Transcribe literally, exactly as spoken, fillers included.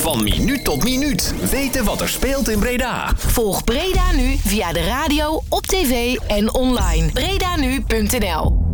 Van minuut tot minuut. Weten wat er speelt in Breda. Volg Breda Nu via de radio, op tv en online. bredanu punt n l